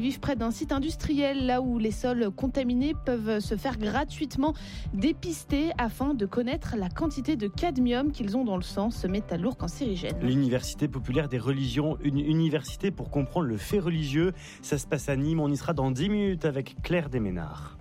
Vivent près d'un site industriel, là où les sols contaminés peuvent se faire gratuitement dépister afin de connaître la quantité de cadmium qu'ils ont dans le sang, ce métal lourd cancérigène. L'Université populaire des religions, une université pour comprendre le fait religieux. Ça se passe à Nîmes, on y sera dans 10 minutes avec Claire Desménards.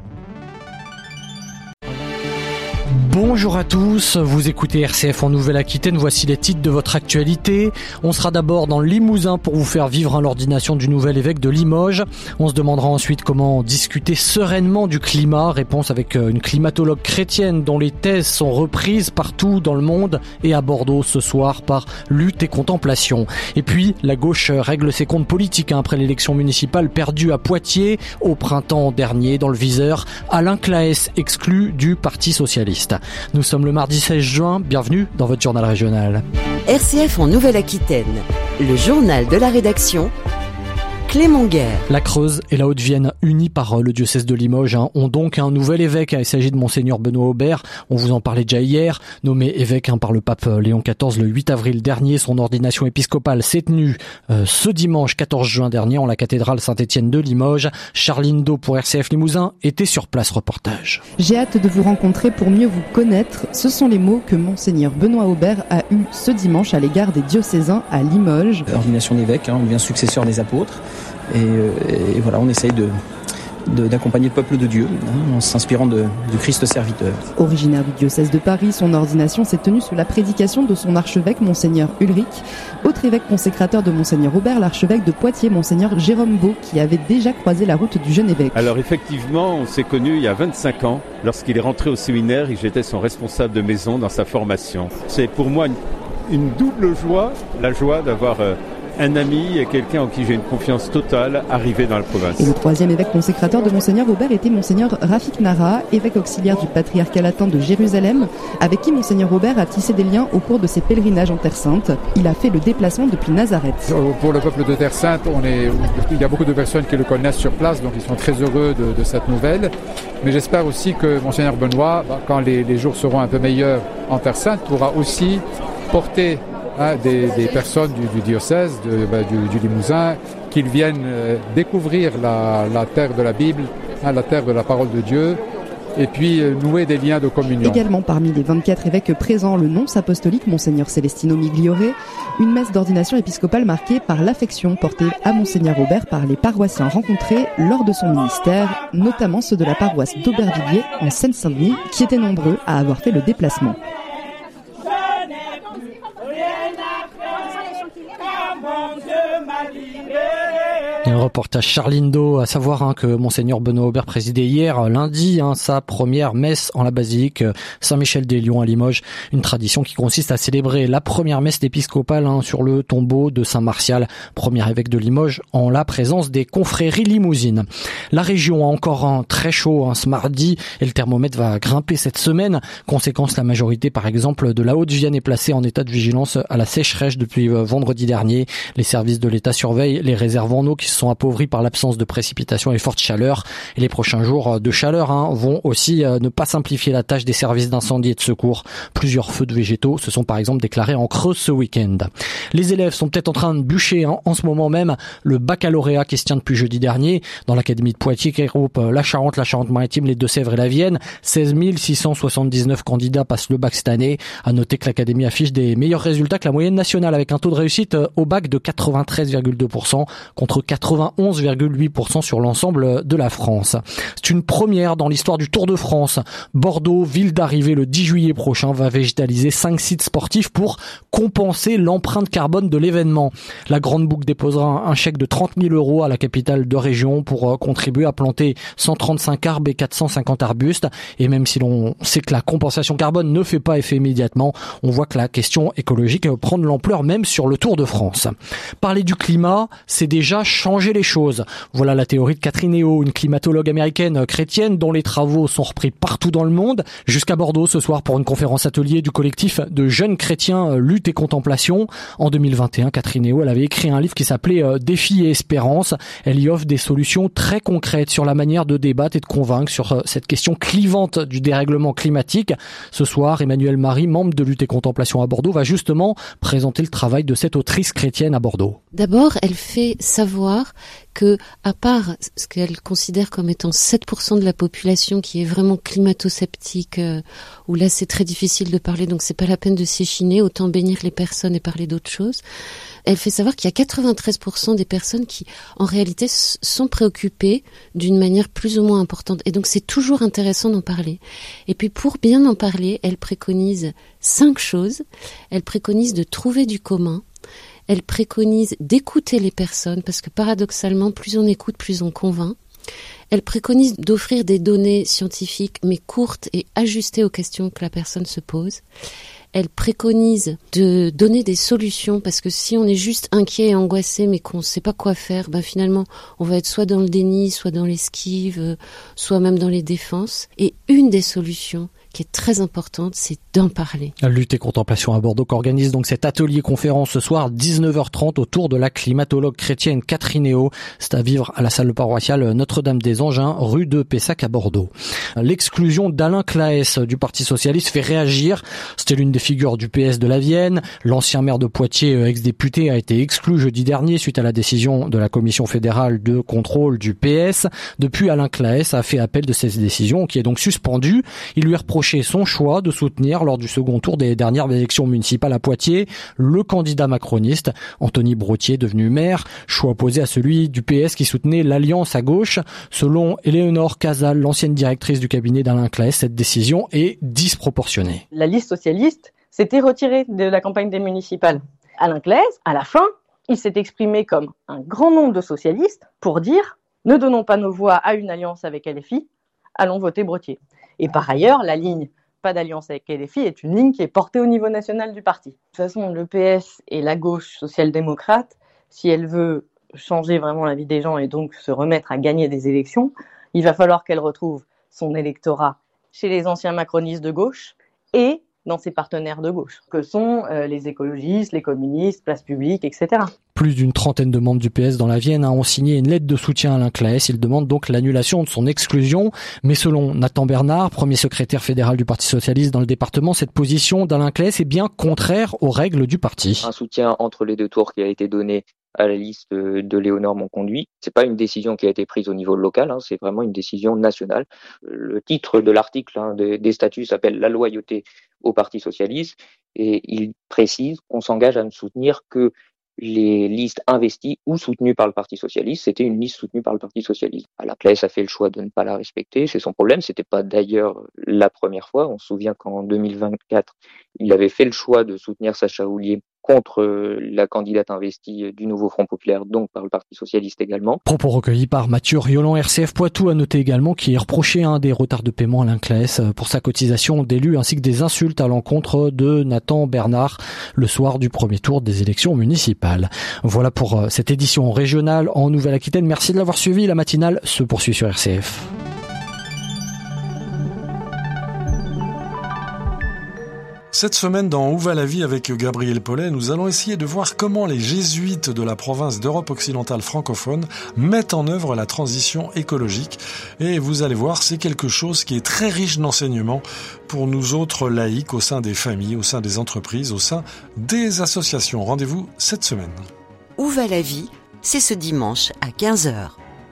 Bonjour à tous, vous écoutez RCF en Nouvelle-Aquitaine, voici les titres de votre actualité. On sera d'abord dans le Limousin pour vous faire vivre l'ordination du nouvel évêque de Limoges. On se demandera ensuite comment discuter sereinement du climat, réponse avec une climatologue chrétienne dont les thèses sont reprises partout dans le monde et à Bordeaux ce soir par Lutte et Contemplation. Et puis, la gauche règle ses comptes politiques après l'élection municipale perdue à Poitiers au printemps dernier. Dans le viseur, Alain Claes exclu du Parti socialiste. Nous sommes le mardi 16 juin, bienvenue dans votre journal régional. RCF en Nouvelle-Aquitaine, le journal de la rédaction, Clément Guerre. La Creuse et la Haute-Vienne, unis par le diocèse de Limoges, ont donc un nouvel évêque. Il s'agit de Monseigneur Benoît Aubert. On vous en parlait déjà hier. Nommé évêque par le pape Léon XIV le 8 avril dernier, son ordination épiscopale s'est tenue ce dimanche 14 juin dernier en la cathédrale Saint-Étienne de Limoges. Charline Do pour RCF Limousin était sur place, reportage. J'ai hâte de vous rencontrer pour mieux vous connaître. Ce sont les mots que Monseigneur Benoît Aubert a eus ce dimanche à l'égard des diocésains à Limoges. Ordination d'évêque, on devient successeur des apôtres. Et voilà, on essaye d'accompagner le peuple de Dieu en s'inspirant du Christ serviteur. Originaire du diocèse de Paris, son ordination s'est tenue sous la prédication de son archevêque, Monseigneur Ulrich. Autre évêque consécrateur de Monseigneur Aubert, l'archevêque de Poitiers, Monseigneur Jérôme Beau, qui avait déjà croisé la route du jeune évêque. Alors effectivement, on s'est connus il y a 25 ans, lorsqu'il est rentré au séminaire et j'étais son responsable de maison dans sa formation. C'est pour moi une double joie, la joie d'avoir un ami et quelqu'un en qui j'ai une confiance totale arrivé dans la province. Et le troisième évêque consécrateur de Monseigneur Aubert était Monseigneur Rafik Nara, évêque auxiliaire du patriarcat latin de Jérusalem, avec qui Monseigneur Aubert a tissé des liens au cours de ses pèlerinages en Terre Sainte. Il a fait le déplacement depuis Nazareth. Pour le peuple de Terre Sainte, il y a beaucoup de personnes qui le connaissent sur place, donc ils sont très heureux de cette nouvelle. Mais j'espère aussi que Monseigneur Benoît, quand les jours seront un peu meilleurs en Terre Sainte, pourra aussi porter des personnes du diocèse, du Limousin, qu'ils viennent découvrir la terre de la Bible, la terre de la parole de Dieu, et puis nouer des liens de communion. Également parmi les 24 évêques présents, le nonce apostolique Monseigneur Celestino Migliore, une messe d'ordination épiscopale marquée par l'affection portée à Monseigneur Aubert par les paroissiens rencontrés lors de son ministère, notamment ceux de la paroisse d'Aubervilliers en Seine-Saint-Denis, qui étaient nombreux à avoir fait le déplacement. Un reportage Charline Do, à savoir que Monseigneur Benoît Aubert présidait hier, lundi, sa première messe en la basilique Saint-Michel-des-Lions à Limoges. Une tradition qui consiste à célébrer la première messe épiscopale sur le tombeau de Saint-Martial, premier évêque de Limoges, en la présence des confréries limousines. La région a encore très chaud ce mardi et le thermomètre va grimper cette semaine. Conséquence, la majorité par exemple de la Haute-Vienne est placée en état de vigilance à la sécheresse depuis vendredi dernier. Les services de l'État surveillent les réserves en eau qui se sont appauvris par l'absence de précipitations et forte chaleur. Et les prochains jours de chaleur vont aussi ne pas simplifier la tâche des services d'incendie et de secours. Plusieurs feux de végétaux se sont par exemple déclarés en Creuse ce week-end. Les élèves sont peut-être en train de bûcher en ce moment même le baccalauréat qui se tient depuis jeudi dernier dans l'académie de Poitiers qui regroupe la Charente-Maritime, les Deux-Sèvres et la Vienne. 16 679 candidats passent le bac cette année. À noter que l'académie affiche des meilleurs résultats que la moyenne nationale avec un taux de réussite au bac de 93,2% contre 91,8% sur l'ensemble de la France. C'est une première dans l'histoire du Tour de France. Bordeaux, ville d'arrivée le 10 juillet prochain, va végétaliser 5 sites sportifs pour compenser l'empreinte carbone de l'événement. La Grande Boucle déposera un chèque de 30 000 € à la capitale de région pour contribuer à planter 135 arbres et 450 arbustes. Et même si l'on sait que la compensation carbone ne fait pas effet immédiatement, on voit que la question écologique prend de l'ampleur même sur le Tour de France. Parler du climat, c'est déjà changer les choses. Voilà la théorie de Catherine Héault, une climatologue américaine chrétienne dont les travaux sont repris partout dans le monde, jusqu'à Bordeaux ce soir pour une conférence atelier du collectif de jeunes chrétiens Lutte et Contemplation. En 2021, Catherine Héault, elle avait écrit un livre qui s'appelait Défis et espérance. Elle y offre des solutions très concrètes sur la manière de débattre et de convaincre sur cette question clivante du dérèglement climatique. Ce soir, Emmanuel Marie, membre de Lutte et Contemplation à Bordeaux, va justement présenter le travail de cette autrice chrétienne à Bordeaux. D'abord, elle fait savoir savoir que, à part ce qu'elle considère comme étant 7% de la population qui est vraiment climato-sceptique, où là c'est très difficile de parler, donc c'est pas la peine de s'échiner, autant bénir les personnes et parler d'autres choses. Elle fait savoir qu'il y a 93% des personnes qui, en réalité, sont préoccupées d'une manière plus ou moins importante. Et donc, c'est toujours intéressant d'en parler. Et puis, pour bien en parler, elle préconise 5 choses. Elle préconise de trouver du commun. Elle préconise d'écouter les personnes, parce que paradoxalement, plus on écoute, plus on convainc. Elle préconise d'offrir des données scientifiques, mais courtes et ajustées aux questions que la personne se pose. Elle préconise de donner des solutions, parce que si on est juste inquiet et angoissé mais qu'on ne sait pas quoi faire, finalement on va être soit dans le déni, soit dans l'esquive, soit même dans les défenses. Et une des solutions qui est très importante, c'est d'en parler. Lutte et Contemplation à Bordeaux qu'organise donc cet atelier conférence ce soir 19h30 autour de la climatologue chrétienne Catherine Héault. C'est à vivre à la salle paroissiale Notre-Dame-des-Engins, rue de Pessac à Bordeaux. L'exclusion d'Alain Claes du Parti Socialiste fait réagir. C'était l'une des figures du PS de la Vienne. L'ancien maire de Poitiers, ex-député, a été exclu jeudi dernier suite à la décision de la Commission fédérale de contrôle du PS. Depuis, Alain Claes a fait appel de cette décision qui est donc suspendue. Il lui reproche son choix de soutenir lors du second tour des dernières élections municipales à Poitiers le candidat macroniste Anthony Brottier, devenu maire, choix opposé à celui du PS qui soutenait l'Alliance à gauche. Selon Éléonore Casal, l'ancienne directrice du cabinet d'Alain Claes, cette décision est disproportionnée. La liste socialiste s'était retirée de la campagne des municipales. Alain Claes, à la fin, il s'est exprimé comme un grand nombre de socialistes pour dire « Ne donnons pas nos voix à une alliance avec LFI, allons voter Brottier ». Et par ailleurs, la ligne pas d'alliance avec LFI est une ligne qui est portée au niveau national du parti. De toute façon, le PS et la gauche social-démocrate, si elle veut changer vraiment la vie des gens et donc se remettre à gagner des élections, il va falloir qu'elle retrouve son électorat chez les anciens macronistes de gauche et dans ses partenaires de gauche, que sont les écologistes, les communistes, Place Publique, etc. Plus d'une trentaine de membres du PS dans la Vienne ont signé une lettre de soutien à Alain Claes. Ils demandent donc l'annulation de son exclusion. Mais selon Nathan Bernard, premier secrétaire fédéral du Parti Socialiste dans le département, cette position d'Alain Claes est bien contraire aux règles du parti. Un soutien entre les deux tours qui a été donné à la liste de Léonore Monconduit. C'est pas une décision qui a été prise au niveau local, c'est vraiment une décision nationale. Le titre de l'article des statuts s'appelle « La loyauté au Parti Socialiste » et il précise qu'on s'engage à ne soutenir que les listes investies ou soutenues par le Parti Socialiste. C'était une liste soutenue par le Parti Socialiste. Alain Claes a fait le choix de ne pas la respecter, c'est son problème. C'était pas d'ailleurs la première fois. On se souvient qu'en 2024, il avait fait le choix de soutenir Sacha Houlié contre la candidate investie du Nouveau Front Populaire, donc par le Parti Socialiste également. Propos recueillis par Mathieu Riolan, RCF Poitou, a noté également qu'il est reproché des retards de paiement à Alain Claes pour sa cotisation d'élu ainsi que des insultes à l'encontre de Nathan Bernard le soir du premier tour des élections municipales. Voilà pour cette édition régionale en Nouvelle-Aquitaine. Merci de l'avoir suivi. La matinale se poursuit sur RCF. Cette semaine, dans Où va la vie avec Gabriel Paulet, nous allons essayer de voir comment les jésuites de la province d'Europe occidentale francophone mettent en œuvre la transition écologique. Et vous allez voir, c'est quelque chose qui est très riche d'enseignements pour nous autres laïcs au sein des familles, au sein des entreprises, au sein des associations. Rendez-vous cette semaine. Où va la vie ? C'est ce dimanche à 15h.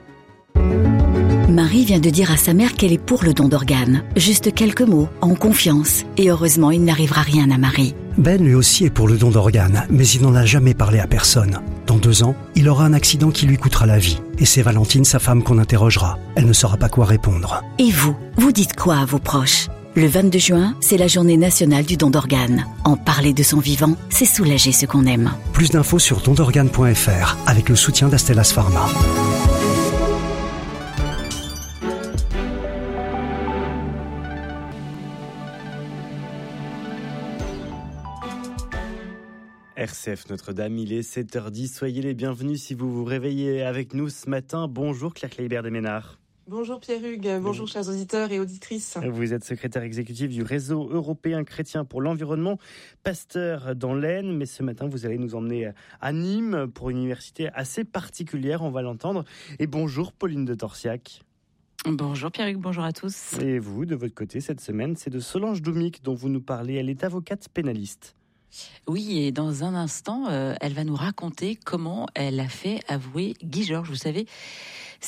Marie vient de dire à sa mère qu'elle est pour le don d'organes. Juste quelques mots, en confiance. Et heureusement, il n'arrivera rien à Marie. Ben lui aussi est pour le don d'organes, mais il n'en a jamais parlé à personne. Dans 2 ans, il aura un accident qui lui coûtera la vie. Et c'est Valentine, sa femme, qu'on interrogera. Elle ne saura pas quoi répondre. Et vous dites quoi à vos proches ? Le 22 juin, c'est la journée nationale du don d'organes. En parler de son vivant, c'est soulager ceux qu'on aime. Plus d'infos sur dondorganes.fr avec le soutien d'Astellas Pharma. RCF Notre-Dame, il est 7h10. Soyez les bienvenus si vous vous réveillez avec nous ce matin. Bonjour Claire Kleibert des Ménards. Bonjour Pierre-Hugues, bonjour chers auditeurs et auditrices. Vous êtes secrétaire exécutif du réseau européen chrétien pour l'environnement, pasteur dans l'Aisne. Mais ce matin, vous allez nous emmener à Nîmes pour une université assez particulière, on va l'entendre. Et bonjour Pauline de Torsiac. Bonjour Pierre-Hugues, bonjour à tous. Et vous, de votre côté, cette semaine, c'est de Solange Doumic dont vous nous parlez. Elle est avocate pénaliste. Oui, et dans un instant, elle va nous raconter comment elle a fait avouer Guy Georges. Vous savez,